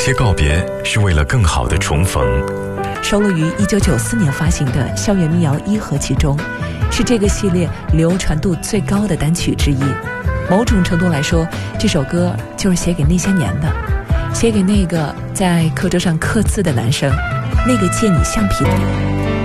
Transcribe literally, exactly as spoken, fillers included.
些告别是为了更好的重逢。 收录于一九九四年发行的《校园民谣一合集》中，是这个系列流传度最高的单曲之一。某种程度来说，这首歌就是写给那些年的，写给那个在课桌上刻字的男生，那个借你橡皮的你。